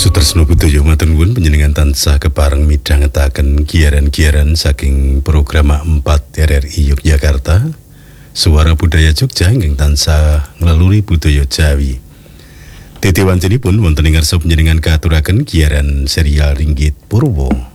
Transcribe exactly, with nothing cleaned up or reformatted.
Sutresno budaya matur nuwun panjenengan tansah kepareng midhangetaken giaran-giaran saking program empat R R I Yogyakarta. Suara Budaya Jogja ingkang tansah nglaluri budaya Jawi. Titiwanjenipun wonten ing ngarsa panjenengan katuraken giaran serial Ringgit Purwo.